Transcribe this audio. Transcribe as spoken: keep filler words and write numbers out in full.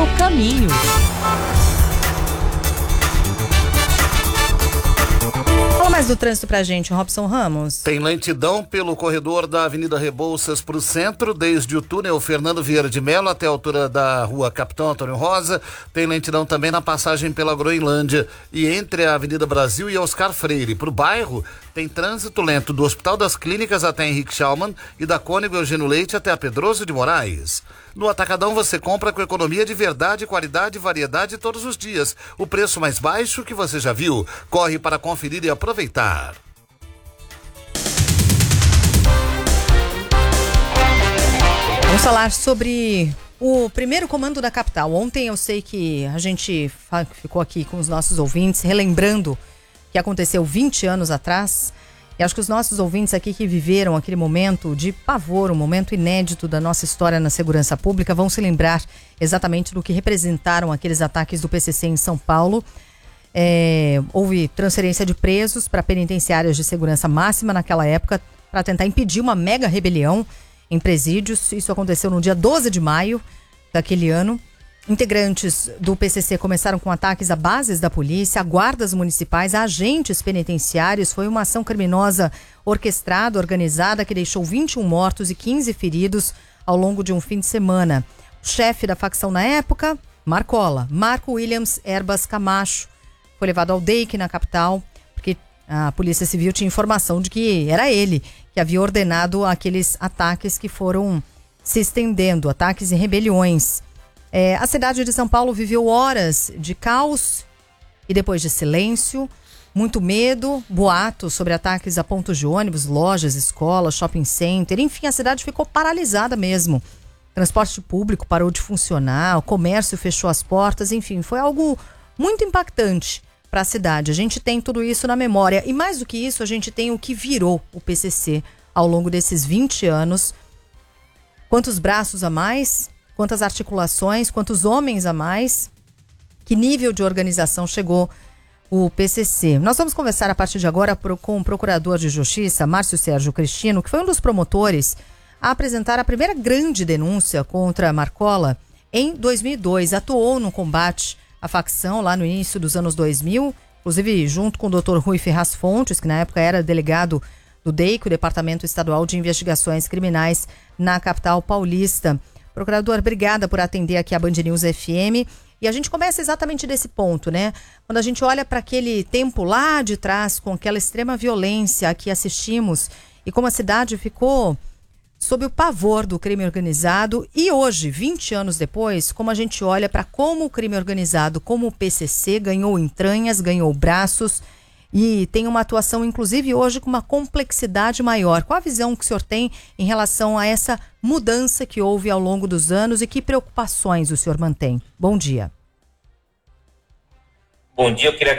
seu caminho. Fala mais do trânsito pra gente, Robson Ramos. Tem lentidão pelo corredor da Avenida Rebouças para o centro, desde o túnel Fernando Vieira de Mello até a altura da rua Capitão Antônio Rosa. Tem lentidão também na passagem pela Groenlândia e entre a Avenida Brasil e Oscar Freire. Para o bairro, tem trânsito lento do Hospital das Clínicas até Henrique Schaumann e da Cônego Eugênio Leite até a Pedroso de Moraes. No Atacadão você compra com economia de verdade, qualidade e variedade todos os dias. O preço mais baixo que você já viu. Corre para conferir e aproveitar. Vamos falar sobre o primeiro comando da capital. Ontem eu sei que a gente ficou aqui com os nossos ouvintes relembrando que aconteceu vinte anos atrás. E acho que os nossos ouvintes aqui que viveram aquele momento de pavor, um momento inédito da nossa história na segurança pública, vão se lembrar exatamente do que representaram aqueles ataques do P C C em São Paulo. É, houve transferência de presos para penitenciárias de segurança máxima naquela época para tentar impedir uma mega rebelião em presídios. Isso aconteceu no dia doze de maio daquele ano. Integrantes do P C C começaram com ataques a bases da polícia, a guardas municipais, a agentes penitenciários. Foi uma ação criminosa orquestrada, organizada, que deixou vinte e um mortos e quinze feridos ao longo de um fim de semana. O chefe da facção na época, Marcola, Marco Williams Erbas Camacho, foi levado ao D E I C na capital, porque a Polícia Civil tinha informação de que era ele que havia ordenado aqueles ataques que foram se estendendo, ataques e rebeliões. É, a cidade de São Paulo viveu horas de caos e depois de silêncio, muito medo, boatos sobre ataques a pontos de ônibus, lojas, escolas, shopping center, enfim, a cidade ficou paralisada mesmo. Transporte público parou de funcionar, o comércio fechou as portas, enfim, foi algo muito impactante para a cidade. A gente tem tudo isso na memória e mais do que isso, a gente tem o que virou o P C C ao longo desses vinte anos. Quantos braços a mais? Quantas articulações, quantos homens a mais, que nível de organização chegou o P C C. Nós vamos conversar a partir de agora com o procurador de justiça, Márcio Sérgio Cristino, que foi um dos promotores a apresentar a primeira grande denúncia contra Marcola em dois mil e dois. Atuou no combate à facção lá no início dos anos dois mil, inclusive junto com o doutor Rui Ferraz Fontes, que na época era delegado do D E I C, o Departamento Estadual de Investigações Criminais na capital paulista. Procurador, obrigada por atender aqui a Band News F M. E a gente começa exatamente desse ponto, né? Quando a gente olha para aquele tempo lá de trás, com aquela extrema violência a que assistimos e como a cidade ficou sob o pavor do crime organizado. E hoje, vinte anos depois, como a gente olha para como o crime organizado, como o P C C ganhou entranhas, ganhou braços e tem uma atuação, inclusive hoje, com uma complexidade maior. Qual a visão que o senhor tem em relação a essa mudança que houve ao longo dos anos e que preocupações o senhor mantém? Bom dia. Bom dia, eu queria